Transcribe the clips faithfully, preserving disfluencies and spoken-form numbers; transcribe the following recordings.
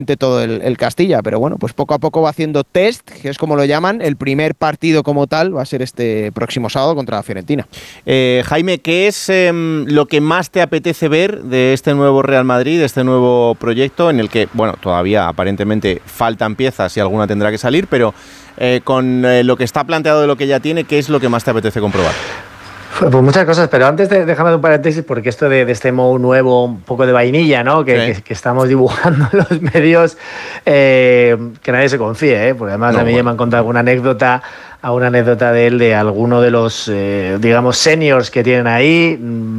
todo el, el Castilla, pero bueno, pues poco a poco va haciendo test, que es como lo llaman. El primer partido como tal va a ser este próximo sábado contra la Fiorentina. Eh, Jaime, ¿qué es eh, lo que más te apetece ver de este nuevo Real Madrid, de este nuevo proyecto en el que, bueno, todavía aparentemente faltan piezas y alguna tendrá que salir, pero eh, con eh, lo que está planteado de lo que ya tiene, ¿qué es lo que más te apetece comprobar? Pues muchas cosas, pero antes de, déjame un paréntesis, porque esto de, de este Mou nuevo, un poco de vainilla, ¿no? Que, sí. que, que estamos dibujando en los medios, eh, que nadie se confíe, ¿eh? Porque además no, a mí bueno. ya me han contado alguna anécdota, alguna anécdota de él, de alguno de los, eh, digamos, seniors que tienen ahí,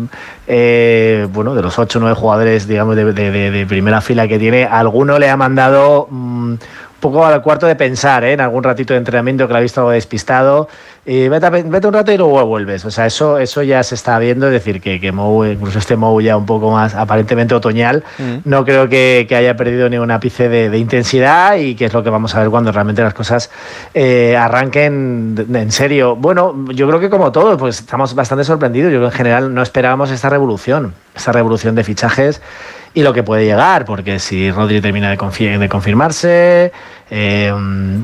eh, bueno, de los ocho o nueve jugadores, digamos, de, de, de, de primera fila que tiene, alguno le ha mandado mmm, un poco al cuarto de pensar, ¿eh? En algún ratito de entrenamiento que lo ha visto algo despistado. Y vete, vete un rato y luego vuelves. O sea, eso, eso ya se está viendo. Es decir, que, que Mou, incluso este Mou ya un poco más aparentemente otoñal, mm. no creo que, que haya perdido ni un ápice de, de intensidad, y que es lo que vamos a ver cuando realmente las cosas eh, arranquen de, de, en serio. Bueno, yo creo que como todos, pues estamos bastante sorprendidos. Yo creo que en general no esperábamos esta revolución, esta revolución de fichajes y lo que puede llegar, porque si Rodri termina de, confi- de confirmarse... Eh,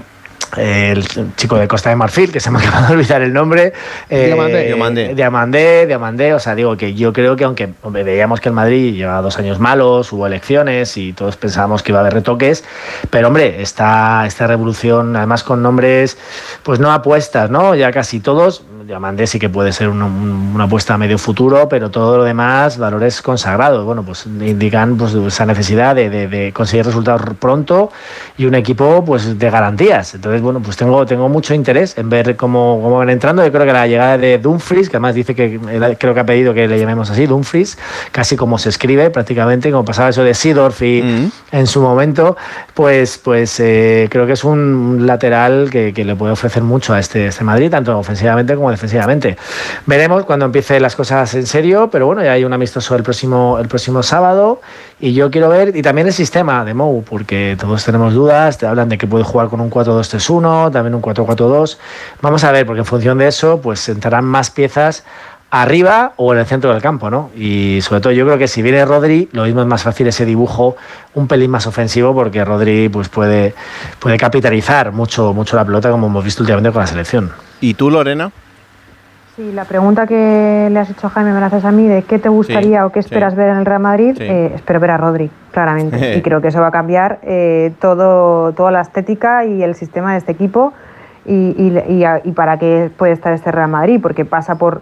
el chico de Costa de Marfil, que se me acaba de olvidar el nombre, eh, Diamandé, Diamandé. Diamandé, Diamandé, o sea, digo que yo creo que aunque hombre, veíamos que el Madrid llevaba dos años malos, hubo elecciones y todos pensábamos que iba a haber retoques, pero hombre, esta, esta revolución, además con nombres, pues no apuestas, ¿no? Ya casi todos, Diamandé sí que puede ser una, una apuesta a medio futuro, pero todo lo demás, valores consagrados, bueno, pues indican pues esa necesidad de, de, de conseguir resultados pronto y un equipo pues de garantías. Entonces, bueno, pues tengo, tengo mucho interés en ver cómo, cómo van entrando. Yo creo que la llegada de Dumfries, que además dice que creo que ha pedido que le llamemos así, Dumfries, casi como se escribe prácticamente, como pasaba eso de Seedorf y mm. en su momento, pues, pues eh, creo que es un lateral que, que le puede ofrecer mucho a este, este Madrid, tanto ofensivamente como defensivamente. Veremos cuando empiecen las cosas en serio, pero bueno, ya hay un amistoso el próximo, el próximo sábado, y yo quiero ver, y también el sistema de Mou, porque todos tenemos dudas, te hablan de que puede jugar con un cuatro dos tres uno, también un cuatro cuatro dos. Vamos a ver, porque en función de eso, pues entrarán más piezas arriba o en el centro del campo, ¿no? Y sobre todo yo creo que si viene Rodri, lo mismo es más fácil ese dibujo un pelín más ofensivo, porque Rodri pues puede, puede capitalizar mucho, mucho la pelota, como hemos visto últimamente con la selección. ¿Y tú, Lorena? Sí, la pregunta que le has hecho a Jaime me la haces a mí, de qué te gustaría sí, o qué esperas sí. ver en el Real Madrid, sí. eh, espero ver a Rodri, claramente, y creo que eso va a cambiar eh, todo, toda la estética y el sistema de este equipo, y, y, y, y para qué puede estar este Real Madrid, porque pasa por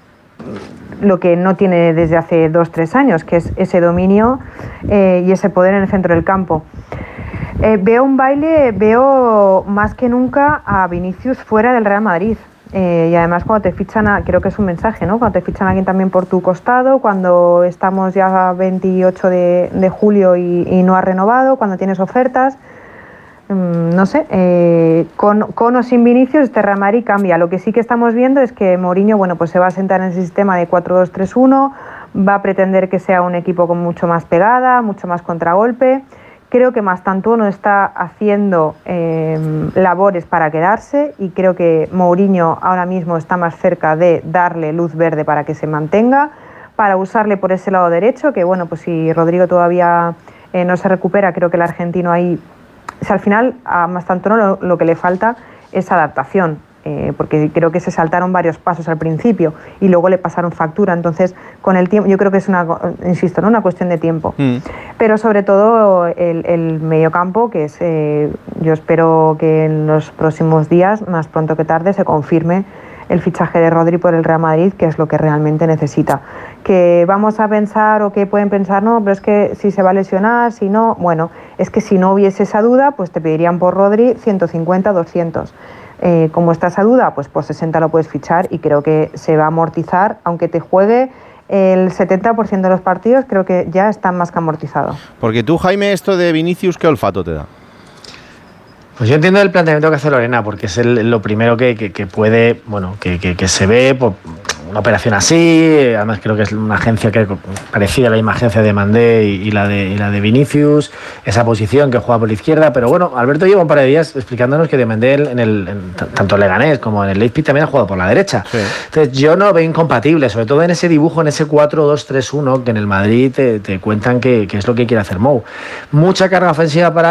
lo que no tiene desde hace dos, tres años, que es ese dominio eh, y ese poder en el centro del campo. Eh, veo un baile, veo más que nunca a Vinicius fuera del Real Madrid. Eh, y además cuando te fichan, a, creo que es un mensaje, ¿no? Cuando te fichan a alguien también por tu costado, cuando estamos ya a veintiocho de, de julio y, y no ha renovado, cuando tienes ofertas, mmm, no sé, eh, con, con o sin Vinicius este Real Madrid cambia. Lo que sí que estamos viendo es que Mourinho, bueno, pues se va a sentar en ese sistema de cuatro dos tres uno, va a pretender que sea un equipo con mucho más pegada, mucho más contragolpe. Creo que Mastantuono está haciendo eh, labores para quedarse, y creo que Mourinho ahora mismo está más cerca de darle luz verde para que se mantenga, para usarle por ese lado derecho, que bueno, pues si Rodrigo todavía eh, no se recupera, creo que el argentino ahí, o sea, al final a Mastantuono lo, lo que le falta es adaptación. Eh, porque creo que se saltaron varios pasos al principio y luego le pasaron factura, entonces con el tiempo yo creo que es una, insisto, ¿no? una cuestión de tiempo, mm. pero sobre todo el, el mediocampo, que es eh, yo espero que en los próximos días, más pronto que tarde, se confirme el fichaje de Rodri por el Real Madrid, que es lo que realmente necesita. Que vamos a pensar, o que pueden pensar, no, pero es que si se va a lesionar, si no, bueno, es que si no hubiese esa duda, pues te pedirían por Rodri ciento cincuenta, doscientos. Eh, como está esa duda, pues por sesenta lo puedes fichar, y creo que se va a amortizar, aunque te juegue el setenta por ciento de los partidos, creo que ya está más que amortizado. Porque tú, Jaime, esto de Vinicius, ¿qué olfato te da? Pues yo entiendo el planteamiento que hace Lorena, porque es el, lo primero que, que, que puede, bueno, que, que, que se ve, por, una operación así, además creo que es una agencia que parecida a la misma agencia de Mandé y, y, la de, y la de Vinicius, esa posición que juega por la izquierda, pero bueno, Alberto lleva un par de días explicándonos que de Mandé en el, en, tanto en Leganés como en el Leipzig también ha jugado por la derecha. Sí. Entonces yo no veo incompatible, sobre todo en ese dibujo, en ese cuatro dos tres uno, que en el Madrid te, te cuentan que, que es lo que quiere hacer Mou. Mucha carga ofensiva para